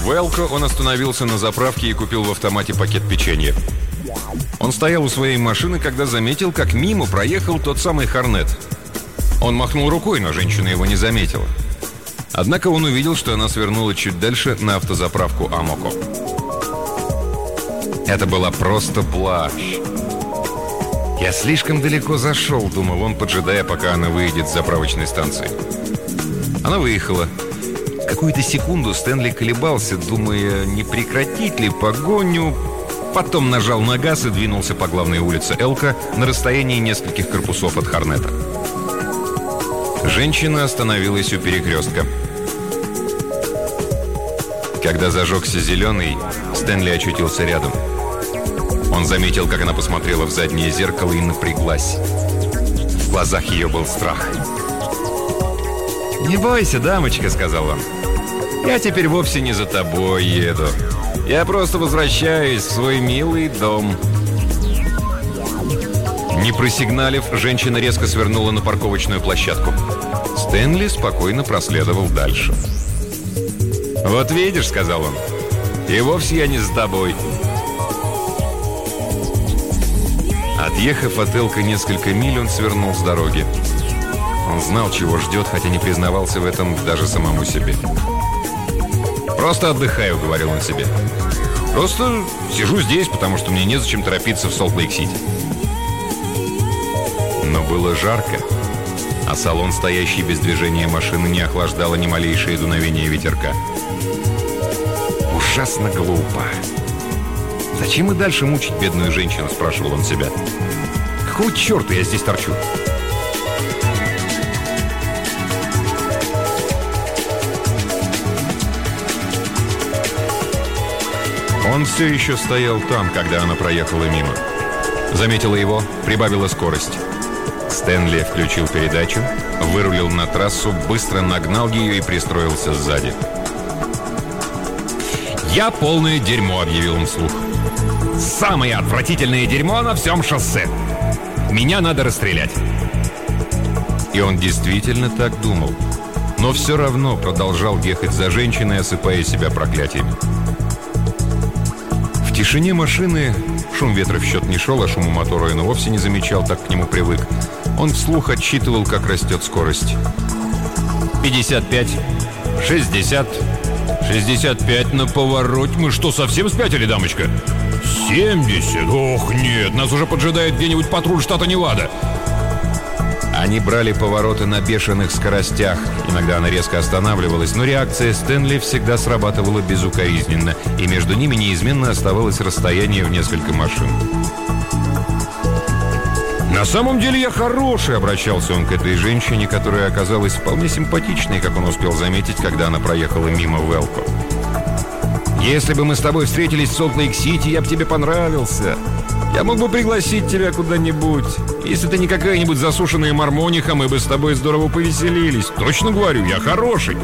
в Элко, он остановился на заправке и купил в автомате пакет печенья. Он стоял у своей машины, когда заметил, как мимо проехал тот самый Хорнет. Он махнул рукой, но женщина его не заметила. Однако он увидел, что она свернула чуть дальше на автозаправку Амоко. Это была просто блажь. «Я слишком далеко зашел», — думал он, поджидая, пока она выйдет с заправочной станции. Она выехала. Какую-то секунду Стэнли колебался, думая, не прекратить ли погоню. Потом нажал на газ и двинулся по главной улице Элка на расстоянии нескольких корпусов от Хорнета. Женщина остановилась у перекрестка. Когда зажегся зеленый, Стэнли очутился рядом. Он заметил, как она посмотрела в заднее зеркало и напряглась. В глазах ее был страх. «Не бойся, дамочка», — сказал он. «Я теперь вовсе не за тобой еду. Я просто возвращаюсь в свой милый дом». Не просигналив, женщина резко свернула на парковочную площадку. Стэнли спокойно проследовал дальше. «Вот видишь», — сказал он, — «и вовсе я не за тобой». Отъехав от Элка несколько миль, он свернул с дороги. Он знал, чего ждет, хотя не признавался в этом даже самому себе. «Просто отдыхаю», — говорил он себе. «Просто сижу здесь, потому что мне незачем торопиться в Солт-Лейк-Сити». Но было жарко, а салон, стоящий без движения машины, не охлаждало ни малейшее дуновение ветерка. Ужасно глупо. «Зачем и дальше мучить бедную женщину?» — спрашивал он себя. «Какого черта я здесь торчу?» Он все еще стоял там, когда она проехала мимо. Заметила его, прибавила скорость. Стэнли включил передачу, вырулил на трассу, быстро нагнал ее и пристроился сзади. «Я полное дерьмо», — объявил он вслух. «Самое отвратительное дерьмо на всем шоссе. Меня надо расстрелять». И он действительно так думал, но все равно продолжал ехать за женщиной, осыпая себя проклятиями. В тишине машины шум ветра в счет не шел, а шуму мотора он вовсе не замечал, так к нему привык. Он вслух отсчитывал, как растет скорость. 55, 60, 65 на повороте. Мы что, совсем спятили, дамочка? 70? Ох, нет, нас уже поджидает где-нибудь патруль штата Невада. Они брали повороты на бешеных скоростях. Иногда она резко останавливалась, но реакция Стэнли всегда срабатывала безукоризненно, и между ними неизменно оставалось расстояние в несколько машин. «На самом деле я хороший», — обращался он к этой женщине, которая оказалась вполне симпатичной, как он успел заметить, когда она проехала мимо в Элко. «Если бы мы с тобой встретились в Солт-Лейк-Сити, я бы тебе понравился. Я мог бы пригласить тебя куда-нибудь. Если ты не какая-нибудь засушенная мормониха, мы бы с тобой здорово повеселились. Точно говорю, я хороший».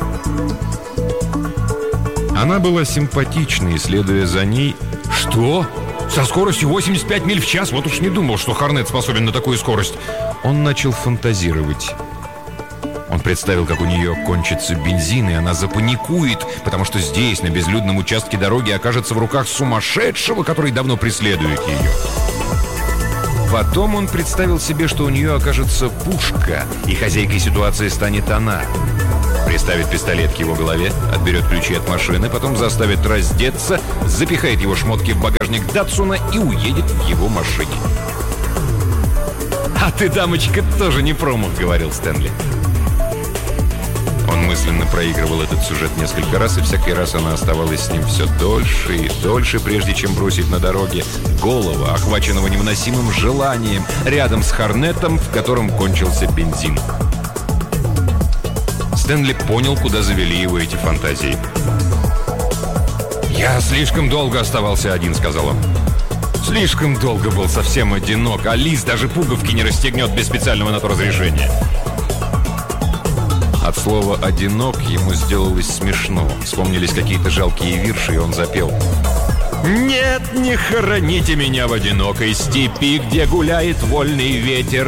Она была симпатичной, и, следуя за ней... «Что? Со скоростью 85 миль в час? Вот уж не думал, что Хорнет способен на такую скорость». Он начал фантазировать. Он представил, как у нее кончится бензин, и она запаникует, потому что здесь, на безлюдном участке дороги, окажется в руках сумасшедшего, который давно преследует ее. Потом он представил себе, что у нее окажется пушка, и хозяйкой ситуации станет она. Приставит пистолет к его голове, отберет ключи от машины, потом заставит раздеться, запихает его шмотки в багажник Датсуна и уедет в его машине. «А ты, дамочка, тоже не промах», — говорил Стэнли. Он мысленно проигрывал этот сюжет несколько раз, и всякий раз она оставалась с ним все дольше и дольше, прежде чем бросить на дороге голова, охваченного невыносимым желанием, рядом с Хорнетом, в котором кончился бензин. Стэнли понял, куда завели его эти фантазии. «Я слишком долго оставался один», — сказал он. «Слишком долго был совсем одинок, а Лиз даже пуговки не расстегнет без специального на то разрешения». От слова «одинок» ему сделалось смешно. Вспомнились какие-то жалкие вирши, и он запел: «Нет, не хороните меня в одинокой степи, где гуляет вольный ветер.